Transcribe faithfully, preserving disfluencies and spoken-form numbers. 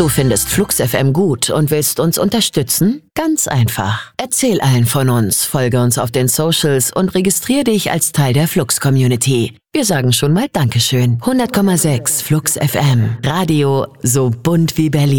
Du findest Flux F M gut und willst uns unterstützen? Ganz einfach. Erzähl allen von uns, folge uns auf den Socials und registriere dich als Teil der Flux-Community. Wir sagen schon mal Dankeschön. hundert Komma sechs Flux F M. Radio so bunt wie Berlin.